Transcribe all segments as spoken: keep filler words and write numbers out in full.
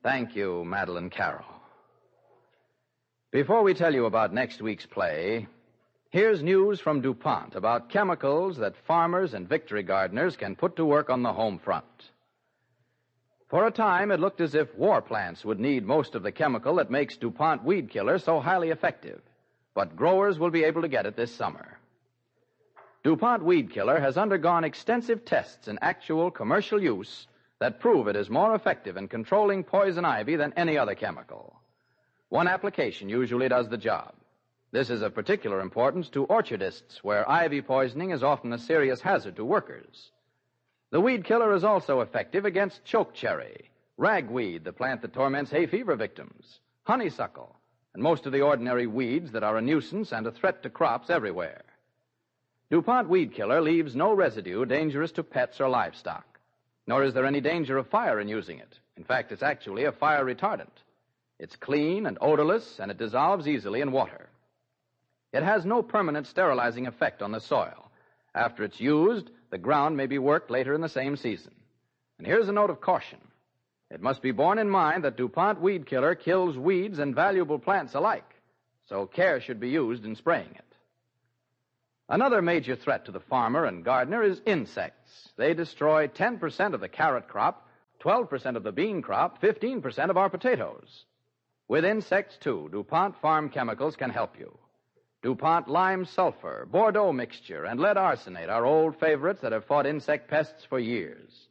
Thank you, Madeline Carroll. Before we tell you about next week's play, here's news from DuPont about chemicals that farmers and victory gardeners can put to work on the home front. For a time, it looked as if war plants would need most of the chemical that makes DuPont Weed Killer so highly effective, but growers will be able to get it this summer. DuPont Weed Killer has undergone extensive tests in actual commercial use that prove it is more effective in controlling poison ivy than any other chemical. One application usually does the job. This is of particular importance to orchardists, where ivy poisoning is often a serious hazard to workers. The weed killer is also effective against chokecherry, ragweed, the plant that torments hay fever victims, honeysuckle, and most of the ordinary weeds that are a nuisance and a threat to crops everywhere. DuPont Weed Killer leaves no residue dangerous to pets or livestock, nor is there any danger of fire in using it. In fact, it's actually a fire retardant. It's clean and odorless, and it dissolves easily in water. It has no permanent sterilizing effect on the soil. After it's used, the ground may be worked later in the same season. And here's a note of caution. It must be borne in mind that DuPont Weed Killer kills weeds and valuable plants alike, so care should be used in spraying it. Another major threat to the farmer and gardener is insects. They destroy ten percent of the carrot crop, twelve percent of the bean crop, fifteen percent of our potatoes. With insects, too, DuPont Farm Chemicals can help you. DuPont Lime Sulfur, Bordeaux Mixture, and Lead Arsenate are old favorites that have fought insect pests for years.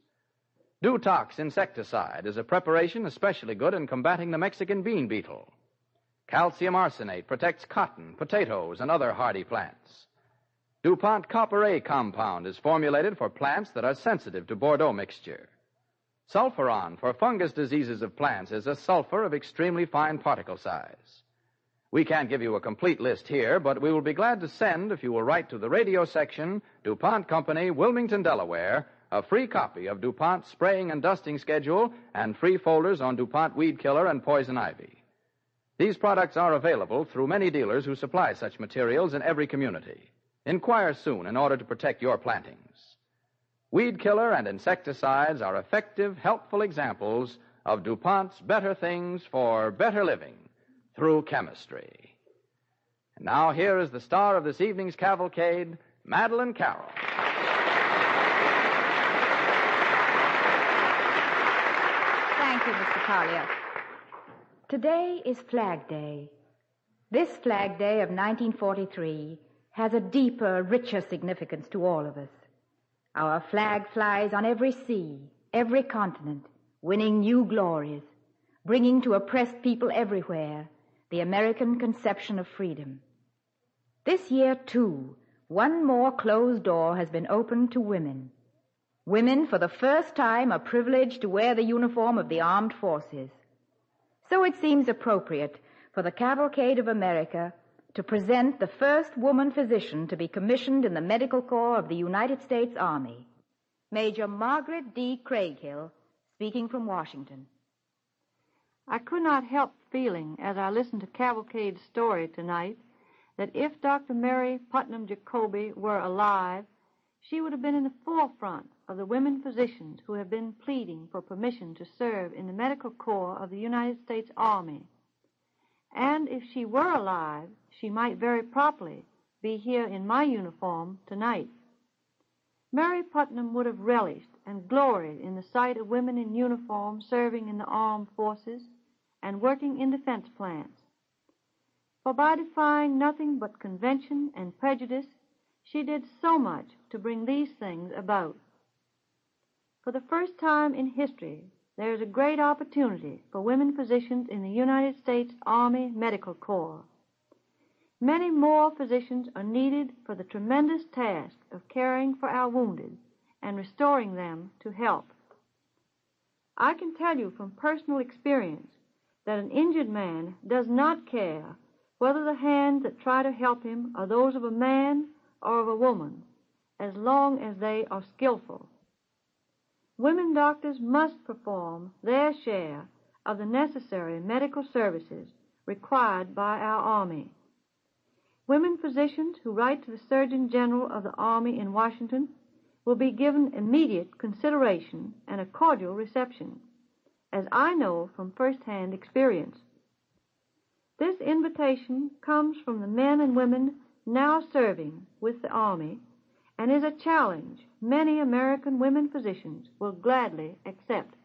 Dutox Insecticide is a preparation especially good in combating the Mexican bean beetle. Calcium arsenate protects cotton, potatoes, and other hardy plants. DuPont Copper A compound is formulated for plants that are sensitive to Bordeaux Mixture. Sulfuron for fungus diseases of plants is a sulfur of extremely fine particle size. We can't give you a complete list here, but we will be glad to send, if you will write to the radio section, DuPont Company, Wilmington, Delaware, a free copy of DuPont's spraying and dusting schedule and free folders on DuPont Weed Killer and Poison Ivy. These products are available through many dealers who supply such materials in every community. Inquire soon in order to protect your plantings. Weed Killer and insecticides are effective, helpful examples of DuPont's better things for better living through chemistry. And now here is the star of this evening's cavalcade, Madeline Carroll. Thank you, Mister Collier. Today is Flag Day. This Flag Day of nineteen forty-three has a deeper, richer significance to all of us. Our flag flies on every sea, every continent, winning new glories, bringing to oppressed people everywhere the American conception of freedom. This year, too, one more closed door has been opened to women. Women, for the first time, are privileged to wear the uniform of the armed forces. So it seems appropriate for the Cavalcade of America to present the first woman physician to be commissioned in the Medical Corps of the United States Army, Major Margaret D. Craighill, speaking from Washington. I could not help feeling, as I listened to Cavalcade's story tonight, that if Doctor Mary Putnam Jacoby were alive, she would have been in the forefront of the women physicians who have been pleading for permission to serve in the Medical Corps of the United States Army. And if she were alive, she might very properly be here in my uniform tonight. Mary Putnam would have relished and gloried in the sight of women in uniform serving in the armed forces and working in defense plants. For by defying nothing but convention and prejudice, she did so much to bring these things about. For the first time in history, there is a great opportunity for women physicians in the United States Army Medical Corps. Many more physicians are needed for the tremendous task of caring for our wounded and restoring them to health. I can tell you from personal experience that an injured man does not care whether the hands that try to help him are those of a man or of a woman, as long as they are skillful. Women doctors must perform their share of the necessary medical services required by our Army. Women physicians who write to the Surgeon General of the Army in Washington will be given immediate consideration and a cordial reception. as I know from first-hand experience. This invitation comes from the men and women now serving with the Army and is a challenge many American women physicians will gladly accept.